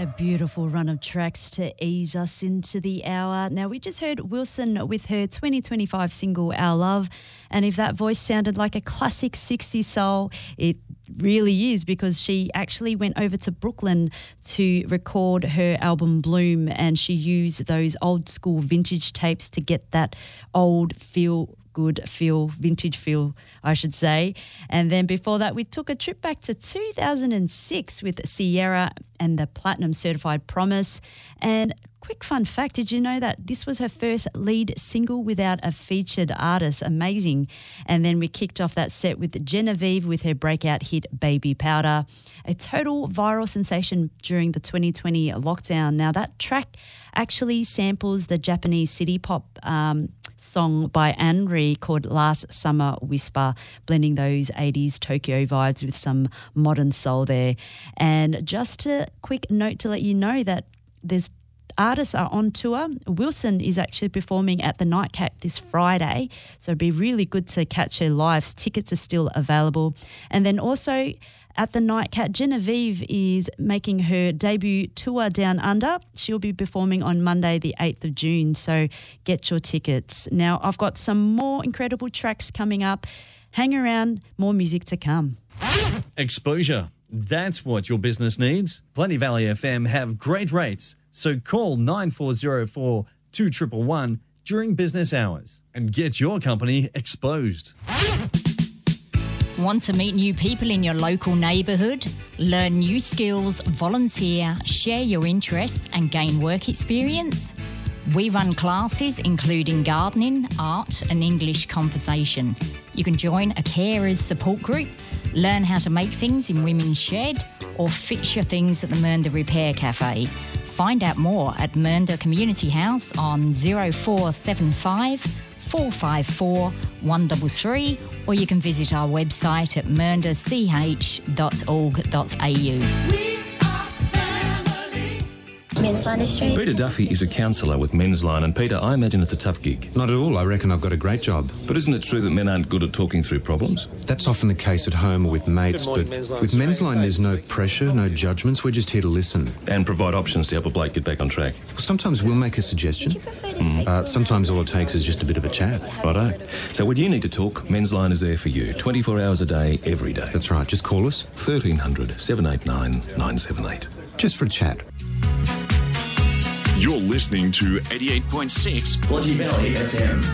A beautiful run of tracks to ease us into the hour. Now, we just heard Wilson with her 2025 single, Our Love. And if that voice sounded like a classic 60s soul, it really is, because she actually went over to Brooklyn to record her album Bloom, and she used those old school vintage tapes to get that old vintage feel, I should say. And then before that, we took a trip back to 2006 with Sierra and the Platinum Certified Promise. And quick fun fact, did you know that this was her first lead single without a featured artist? Amazing. And then we kicked off that set with Genevieve with her breakout hit Baby Powder, a total viral sensation during the 2020 lockdown. Now, that track actually samples the Japanese city pop song by Anri called Last Summer Whisper, blending those 80s Tokyo vibes with some modern soul there. And just a quick note to let you know that there's artists are on tour. Wilson is actually performing at the Nightcat this Friday, so it'd be really good to catch her live. Tickets are still available. And then also at the Nightcat, Genevieve is making her debut tour down under. She'll be performing on Monday, the 8th of June, so get your tickets. Now, I've got some more incredible tracks coming up. Hang around, more music to come. Exposure. That's what your business needs. Plenty Valley FM have great rates, so call 9404 2111 during business hours and get your company exposed. Want to meet new people in your local neighbourhood? Learn new skills, volunteer, share your interests and gain work experience? We run classes including gardening, art and English conversation. You can join a carers support group, learn how to make things in Women's Shed or fix your things at the Mernda Repair Cafe. Find out more at Mernda Community House on 0475 454 133, or you can visit our website at merndach.org.au. Men's Line Street. Peter Duffy is a counsellor with Men's Line, and Peter, I imagine it's a tough gig. Not at all. I reckon I've got a great job. But isn't it true that men aren't good at talking through problems? That's often the case at home or with mates, but with Men's Line there's no pressure, no judgments. We're just here to listen. And provide options to help a bloke get back on track. Sometimes we'll make a suggestion. Sometimes all it takes is just a bit of a chat. Righto. So when you need to talk, Men's Line is there for you, 24 hours a day, every day. That's right. Just call us. 1300 789 978. Just for a chat. You're listening to 88.6 Plenty Valley FM.